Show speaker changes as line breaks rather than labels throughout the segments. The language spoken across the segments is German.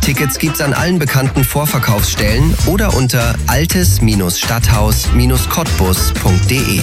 Tickets gibt's an allen bekannten Vorverkaufsstellen oder unter altes-stadthaus-cottbus.de.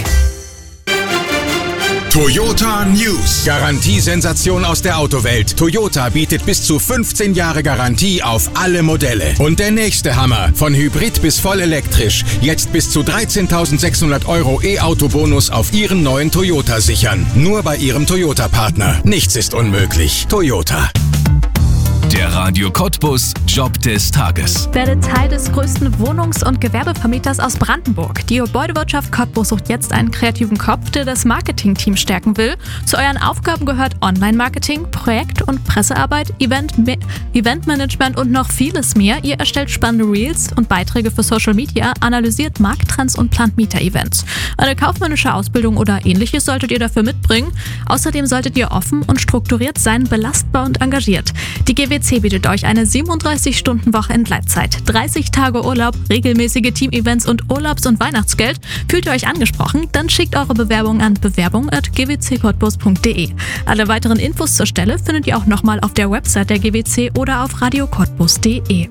Toyota News. Garantiesensation aus der Autowelt. Toyota bietet bis zu 15 Jahre Garantie auf alle Modelle. Und der nächste Hammer. Von Hybrid bis voll elektrisch. Jetzt bis zu 13.600 € E-Auto-Bonus auf Ihren neuen Toyota sichern. Nur bei Ihrem Toyota-Partner. Nichts ist unmöglich. Toyota.
Der Radio Cottbus Job des Tages.
Werde Teil des größten Wohnungs- und Gewerbevermieters aus Brandenburg. Die Gebäudewirtschaft Cottbus sucht jetzt einen kreativen Kopf, der das Marketing-Team stärken will. Zu euren Aufgaben gehört Online-Marketing, Projekt- und Pressearbeit, Eventmanagement und noch vieles mehr. Ihr erstellt spannende Reels und Beiträge für Social Media, analysiert Markttrends und plant Mieter-Events. Eine kaufmännische Ausbildung oder ähnliches solltet ihr dafür mitbringen. Außerdem solltet ihr offen und strukturiert sein, belastbar und engagiert. Die GWC bietet euch eine 37-Stunden-Woche in Gleitzeit, 30 Tage Urlaub, regelmäßige Team-Events und Urlaubs- und Weihnachtsgeld. Fühlt ihr euch angesprochen? Dann schickt eure Bewerbung an bewerbung@gwccottbus.de. Alle weiteren Infos zur Stelle findet ihr auch nochmal auf der Website der GWC oder auf radiocottbus.de.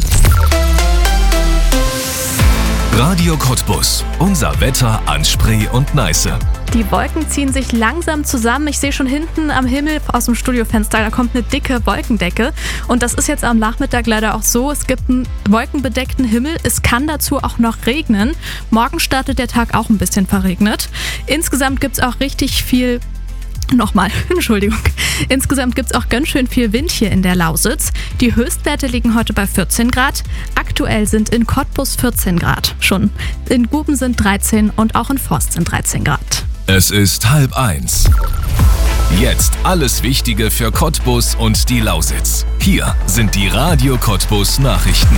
Radio Cottbus. Unser Wetter an Spree und Neiße.
Die Wolken ziehen sich langsam zusammen. Ich sehe schon hinten am Himmel aus dem Studiofenster, da kommt eine dicke Wolkendecke. Und das ist jetzt am Nachmittag leider auch so. Es gibt einen wolkenbedeckten Himmel. Es kann dazu auch noch regnen. Morgen startet der Tag auch ein bisschen verregnet. Insgesamt gibt es auch richtig viel... Insgesamt gibt es auch ganz schön viel Wind hier in der Lausitz. Die Höchstwerte liegen heute bei 14 Grad. Aktuell sind in Cottbus 14 Grad schon. In Guben sind 13 und auch in Forst sind 13 Grad.
Es ist 12:30. Jetzt alles Wichtige für Cottbus und die Lausitz. Hier sind die Radio Cottbus Nachrichten.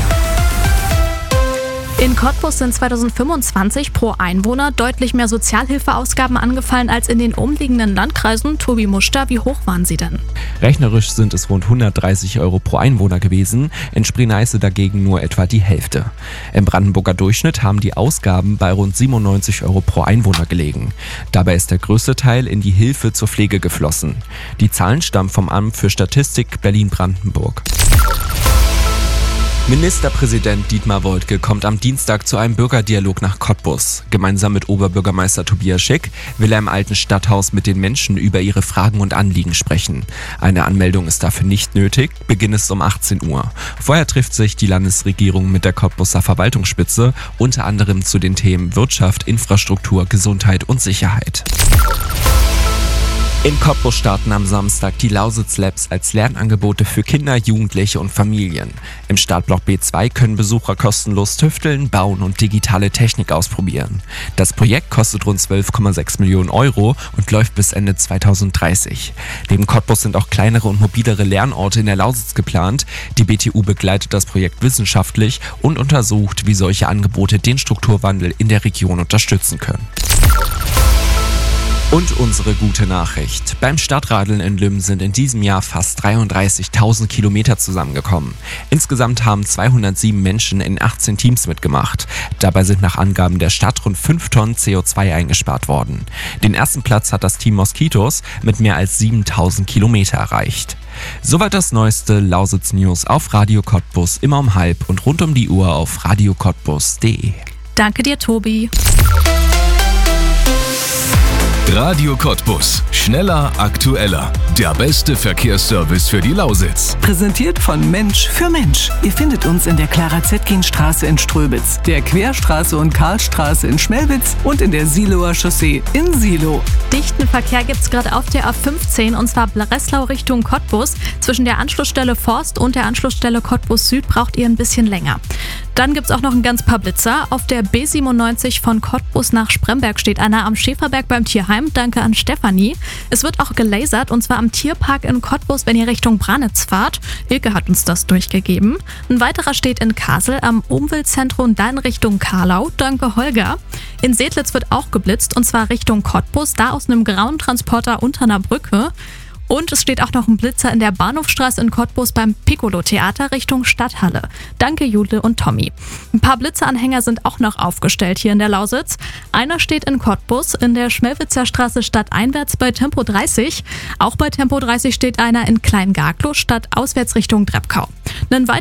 In Cottbus sind 2025 pro Einwohner deutlich mehr Sozialhilfeausgaben angefallen als in den umliegenden Landkreisen. Tobi Muster, wie hoch waren sie denn?
Rechnerisch sind es rund 130 € pro Einwohner gewesen, in Spree-Neiße dagegen nur etwa die Hälfte. Im Brandenburger Durchschnitt haben die Ausgaben bei rund 97 € pro Einwohner gelegen. Dabei ist der größte Teil in die Hilfe zur Pflege geflossen. Die Zahlen stammen vom Amt für Statistik Berlin-Brandenburg. Ministerpräsident Dietmar Woidke kommt am Dienstag zu einem Bürgerdialog nach Cottbus. Gemeinsam mit Oberbürgermeister Tobias Schick will er im alten Stadthaus mit den Menschen über ihre Fragen und Anliegen sprechen. Eine Anmeldung ist dafür nicht nötig, Beginn ist um 18 Uhr. Vorher trifft sich die Landesregierung mit der Cottbuser Verwaltungsspitze, unter anderem zu den Themen Wirtschaft, Infrastruktur, Gesundheit und Sicherheit. In Cottbus starten am Samstag die Lausitz Labs als Lernangebote für Kinder, Jugendliche und Familien. Im Startblock B2 können Besucher kostenlos tüfteln, bauen und digitale Technik ausprobieren. Das Projekt kostet rund 12,6 Millionen € und läuft bis Ende 2030. Neben Cottbus sind auch kleinere und mobilere Lernorte in der Lausitz geplant. Die BTU begleitet das Projekt wissenschaftlich und untersucht, wie solche Angebote den Strukturwandel in der Region unterstützen können. Und unsere gute Nachricht. Beim Stadtradeln in Lümm sind in diesem Jahr fast 33.000 Kilometer zusammengekommen. Insgesamt haben 207 Menschen in 18 Teams mitgemacht. Dabei sind nach Angaben der Stadt rund 5 Tonnen CO2 eingespart worden. Den ersten Platz hat das Team Moskitos mit mehr als 7.000 Kilometer erreicht. Soweit das neueste Lausitz News auf Radio Cottbus, immer um 12:30 und rund um die Uhr auf radiocottbus.de.
Danke dir, Tobi.
Radio Cottbus. Schneller, aktueller. Der beste Verkehrsservice für die Lausitz.
Präsentiert von Mensch für Mensch. Ihr findet uns in der Clara-Zetkin-Straße in Ströbitz, der Querstraße und Karlstraße in Schmelwitz und in der Siloer Chaussee in Silo.
Dichten Verkehr gibt's gerade auf der A15 und zwar Breslau Richtung Cottbus. Zwischen der Anschlussstelle Forst und der Anschlussstelle Cottbus Süd braucht ihr ein bisschen länger. Dann gibt's auch noch ein ganz paar Blitzer. Auf der B97 von Cottbus nach Spremberg steht einer am Schäferberg beim Tierheim. Danke an Stefanie. Es wird auch gelasert und zwar am Tierpark in Cottbus, wenn ihr Richtung Branitz fahrt. Ilke hat uns das durchgegeben. Ein weiterer steht in Kassel am Umweltzentrum, dann Richtung Karlau. Danke Holger. In Sedlitz wird auch geblitzt und zwar Richtung Cottbus, da aus einem grauen Transporter unter einer Brücke. Und es steht auch noch ein Blitzer in der Bahnhofstraße in Cottbus beim Piccolo-Theater Richtung Stadthalle. Danke Jule und Tommy. Ein paar Blitzeranhänger sind auch noch aufgestellt hier in der Lausitz. Einer steht in Cottbus in der Schmelwitzer Straße stadteinwärts bei Tempo 30. Auch bei Tempo 30 steht einer in Kleingarklow stadtauswärts Richtung Drebkau.